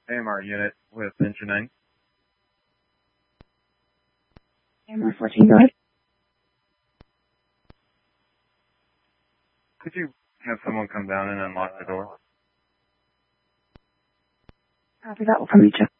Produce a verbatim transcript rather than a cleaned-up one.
A M R unit with engine nine. A M R fourteen, go ahead. Could you have someone come down and unlock the door? Copy that. We'll come meet you.